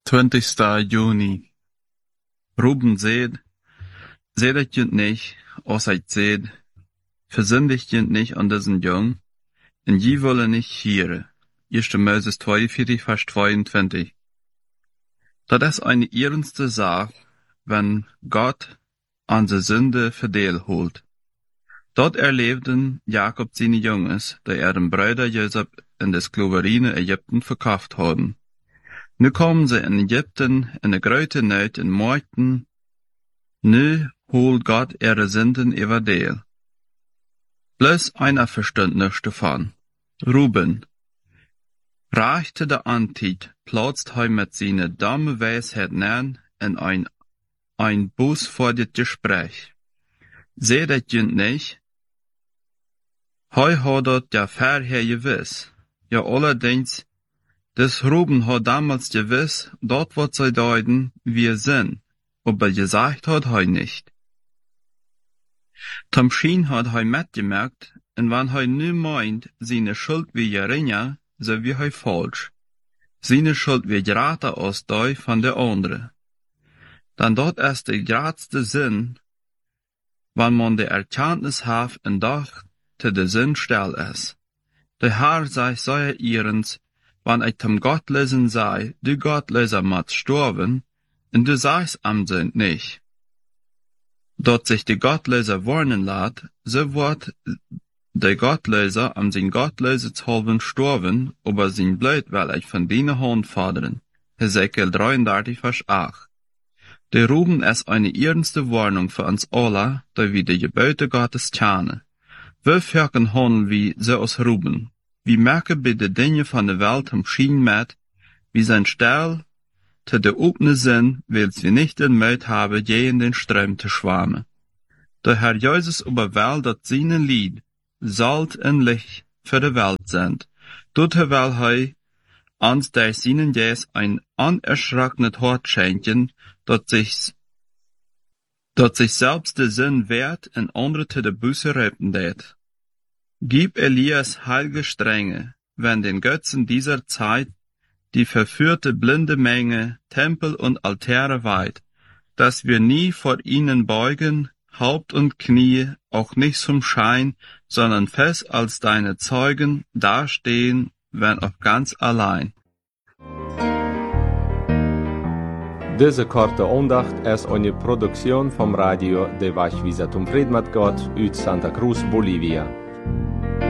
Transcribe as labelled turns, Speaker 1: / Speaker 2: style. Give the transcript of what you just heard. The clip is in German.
Speaker 1: 20. Juni. Ruben sedet jent nicht, als seid seht, versündigt jent nicht an diesen Jung, en je wolle nicht hieren. 1. Moses 42, Vers 22. Das ist eine ernste Sache, wenn Gott an die Sünde Verdeel holt. Dort erlebten Jakob seine Junges, die ihren Bruder Josef in der Sklaverei in Ägypten verkauft haben. Nu kommen sie in Ägypten in eine große Not in Markten. Nu holt Gott ihre Sünden überdeel. Bloß einer verstand nichts davon. Ruben. Reichte der Antit, platzt hij mit seiner dumme Weisheit an in ein bosvordet Gespräch. Seht das jent nicht? Hij hat dat ja vorher gewiss. Ja allerdings, des Ruben hat damals gewiss, dort wat sie deuten, wir sind, aber gesagt hat hij nicht. Tom Schien hat hij mitgemerkt, en wann hij nu meint, seine Schuld wie geringer, so wie hij falsch. Seine Schuld wie grater als die von der andere. Dann dort ist der gradste Sinn, wann man der Erkenntnis hat en doch te de Sinn still ist. Der Herr sei sehr ehrens, wann ich zum Gottlösen sei, du Gottlöser mat storben, und du sagst am Sinn nicht. Dort sich die Gottlöser warnen lässt, so wird der Gottlöser am sin Gottlösetshalben storben, aber sin Blut will ich von deiner Hand fordern. Hesekiel 33, Vers 8. Der Ruben ist eine ernste Warnung für uns alle, da wir die Gebote Gottes kennen. Wir führen handeln wie so aus Ruben. Wir merken bei den Dingen von der Welt am Schien mit, wie sein Stell zu der offene Sinn, weil wir nicht den Mut haben, je in den Strom zu schwammen. Der Herr Jesus überwählt, dass seine Lied Salz und Licht für die Welt sind. Dort will er uns der seinen Jes ein unerschrockenes Hort schenken, dass sich selbst der Sinn wert und andere zu der Buße retten wird. Gib Elias heilige Strenge, wenn den Götzen dieser Zeit die verführte blinde Menge Tempel und Altäre weiht, dass wir nie vor ihnen beugen, Haupt und Knie, auch nicht zum Schein, sondern fest als deine Zeugen dastehen, wenn auch ganz allein.
Speaker 2: Diese korte Andacht ist eine Produktion vom Radio de Vachvisatum Fred mit Gott uit Santa Cruz, Bolivia.